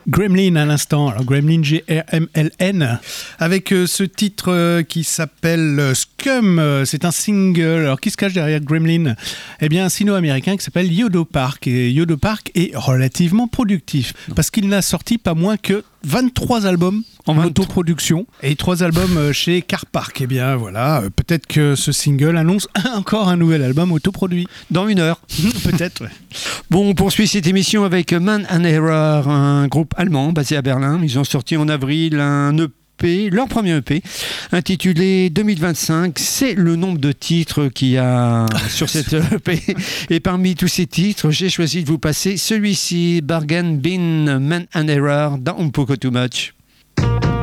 Gremlin à l'instant, alors Gremlin G-R-M-L-N, avec ce titre qui s'appelle Scum, c'est un single. Alors qui se cache derrière Gremlin ? Eh bien un sino-américain qui s'appelle Yodo Park, et Yodo Park est relativement productif, parce qu'il n'a sorti pas moins que 23 albums en autoproduction et 3 albums chez Car Park. Eh bien voilà, peut-être que ce single annonce encore un nouvel album autoproduit. Dans 1 heure. Peut-être, ouais. Bon, on poursuit cette émission avec Man and Error, un groupe allemand basé à Berlin. Ils ont sorti en avril un EP, leur premier EP, intitulé 2025. C'est le nombre de titres qu'il y a sur cette EP. Et parmi tous ces titres, j'ai choisi de vous passer celui-ci, Bargain Bin Man and Error, dans Un Poco Too Much.